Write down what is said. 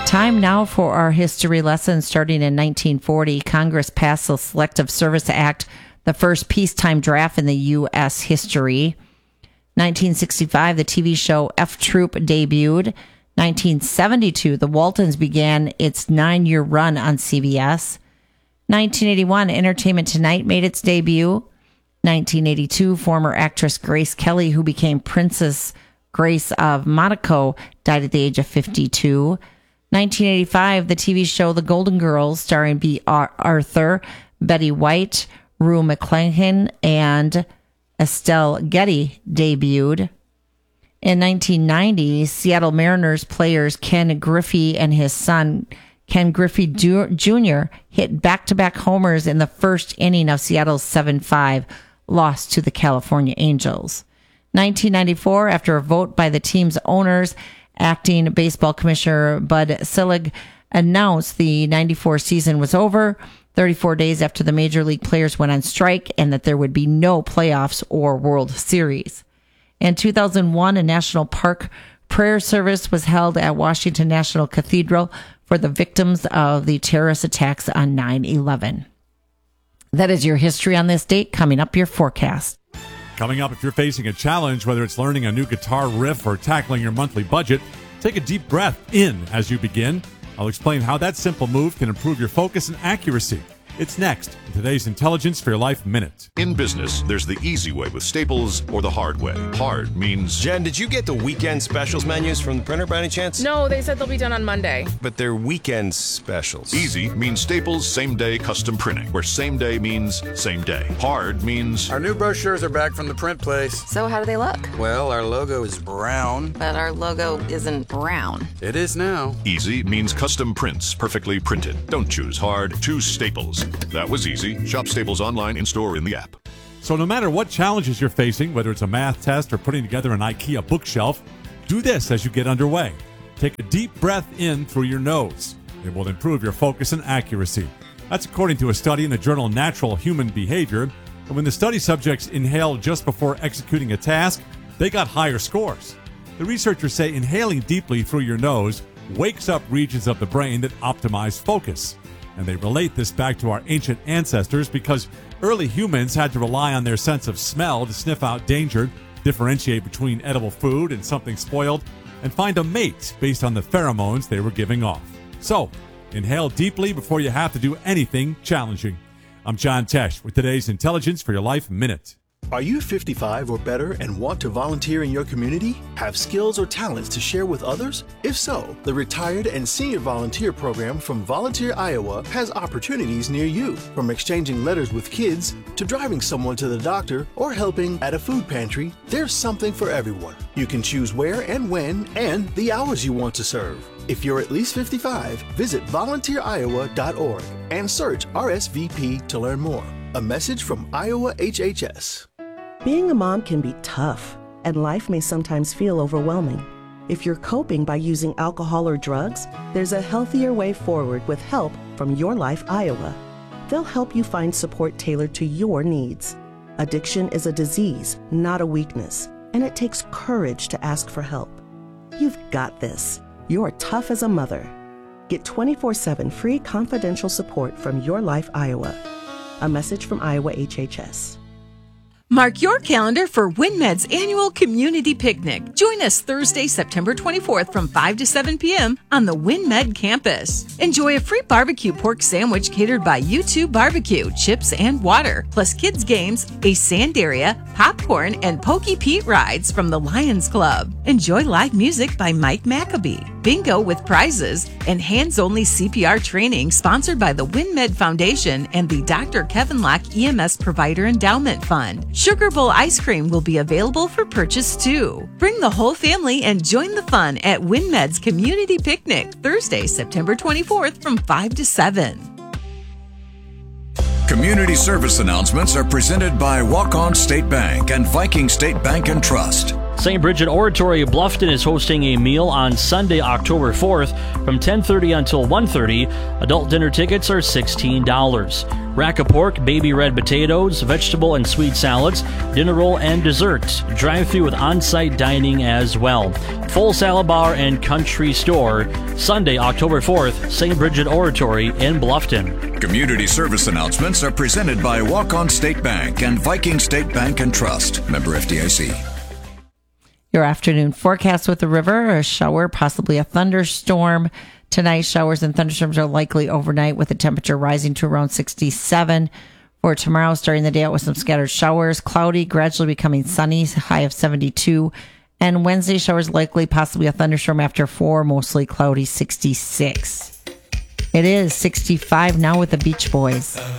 Time now for our history lesson. Starting in 1940, Congress passed the Selective Service Act, the first peacetime draft in the U.S. history. 1965, the TV show F Troop debuted. 1972, The Waltons began its 9-year run on CBS. 1981, Entertainment Tonight made its debut. 1982, former actress Grace Kelly, who became Princess Grace of Monaco, died at the age of 52. 1985, the TV show The Golden Girls, starring B. Arthur, Betty White, Rue McClanahan, and Estelle Getty, debuted. In 1990, Seattle Mariners players Ken Griffey and his son, Ken Griffey Jr., hit back-to-back homers in the first inning of Seattle's 7-5 loss to the California Angels. 1994, after a vote by the team's owners, acting baseball commissioner Bud Selig announced the 94 season was over 34 days after the major league players went on strike and that there would be no playoffs or World Series. In 2001, a national park prayer service was held at Washington National Cathedral for the victims of the terrorist attacks on 9/11. That is your history on this date. Coming up, your forecast. Coming up, if you're facing a challenge, whether it's learning a new guitar riff or tackling your monthly budget, take a deep breath in as you begin. I'll explain how that simple move can improve your focus and accuracy. It's next in today's Intelligence for Your Life Minute. In business, there's the easy way with Staples or the hard way. Hard means... Jen, did you get the weekend specials menus from the printer by any chance? No, they said they'll be done on Monday. But they're weekend specials. Easy means Staples same-day custom printing, where same day means same day. Hard means... Our new brochures are back from the print place. So how do they look? Well, our logo is brown. But our logo isn't brown. It is now. Easy means custom prints, perfectly printed. Don't choose hard, choose Staples. That was easy. Shop Staples online, in-store, in the app. So no matter what challenges you're facing, whether it's a math test or putting together an IKEA bookshelf, do this as you get underway. Take a deep breath in through your nose. It will improve your focus and accuracy. That's according to a study in the journal Natural Human Behavior. And when the study subjects inhaled just before executing a task, they got higher scores. The researchers say inhaling deeply through your nose wakes up regions of the brain that optimize focus. And they relate this back to our ancient ancestors because early humans had to rely on their sense of smell to sniff out danger, differentiate between edible food and something spoiled, and find a mate based on the pheromones they were giving off. So, inhale deeply before you have to do anything challenging. I'm John Tesh with today's Intelligence for Your Life Minute. Are you 55 or better and want to volunteer in your community? Have skills or talents to share with others? If so, the Retired and Senior Volunteer Program from Volunteer Iowa has opportunities near you. From exchanging letters with kids to driving someone to the doctor or helping at a food pantry, there's something for everyone. You can choose where and when and the hours you want to serve. If you're at least 55, visit volunteeroiowa.org and search RSVP to learn more. A message from Iowa HHS. Being a mom can be tough, and life may sometimes feel overwhelming. If you're coping by using alcohol or drugs, there's a healthier way forward with help from Your Life Iowa. They'll help you find support tailored to your needs. Addiction is a disease, not a weakness, and it takes courage to ask for help. You've got this. You're tough as a mother. Get 24/7 free confidential support from Your Life Iowa. A message from Iowa HHS. Mark your calendar for WinMed's annual community picnic. Join us Thursday, September 24th from 5 to 7 p.m. on the WinMed campus. Enjoy a free barbecue pork sandwich catered by U2 Barbecue, chips and water, plus kids games, a sand area, popcorn, and Pokey Pete rides from the Lions Club. Enjoy live music by Mike Maccabee, bingo with prizes, and hands-only CPR training sponsored by the WinMed Foundation and the Dr. Kevin Locke EMS Provider Endowment Fund. Sugar Bowl ice cream will be available for purchase too. Bring the whole family and join the fun at WinMed's Community Picnic, Thursday, September 24th from 5 to 7. Community service announcements are presented by Walk-On State Bank and Viking State Bank and Trust. St. Bridget Oratory Bluffton is hosting a meal on Sunday, October 4th from 10:30 until 1:30. Adult dinner tickets are $16. Rack of pork, baby red potatoes, vegetable and sweet salads, dinner roll and dessert. Drive-thru with on-site dining as well. Full salad bar and country store. Sunday, October 4th, St. Bridget Oratory in Bluffton. Community service announcements are presented by Walk-On State Bank and Viking State Bank and Trust. Member FDIC. Your afternoon forecast with the river, a shower, possibly a thunderstorm. Tonight, showers and thunderstorms are likely overnight with the temperature rising to around 67. For tomorrow, starting the day out with some scattered showers, cloudy, gradually becoming sunny, high of 72. And Wednesday, showers likely, possibly a thunderstorm after 4, mostly cloudy, 66. It is 65 now with the Beach Boys.